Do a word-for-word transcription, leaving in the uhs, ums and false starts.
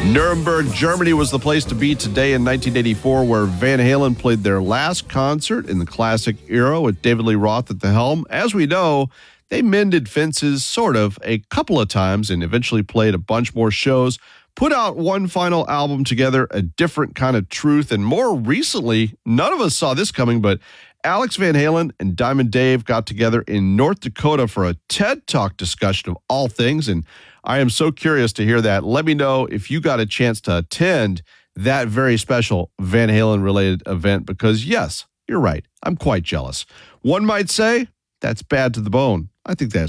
Nuremberg, Germany was the place to be today in nineteen eighty-four, where Van Halen played their last concert in the classic era with David Lee Roth at the helm. As we know, they mended fences sort of a couple of times and eventually played a bunch more shows, put out one final album together, A Different Kind of Truth, and more recently, none of us saw this coming, but Alex Van Halen and Diamond Dave got together in North Dakota for a TED Talk discussion of all things, and I am so curious to hear that. Let me know if you got a chance to attend that very special Van Halen-related event, because yes, you're right, I'm quite jealous. One might say that's bad to the bone. I think that's